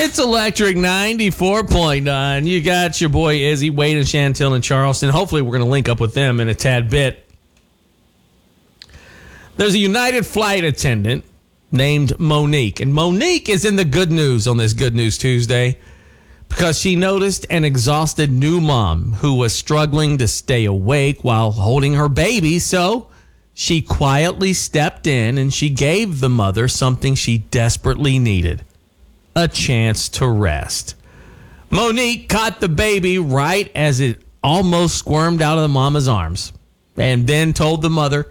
It's Electric 94.9. You got your boy Izzy, Wade, and Chantel in Charleston. Hopefully, we're going to link up with them in a tad bit. There's a United flight attendant named Monique. And Monique is in the good news on this Good News Tuesday because she noticed an exhausted new mom who was struggling to stay awake while holding her baby. So she quietly stepped in and she gave the mother something she desperately needed. A chance to rest. Monique caught the baby right as it almost squirmed out of the mama's arms and then told the mother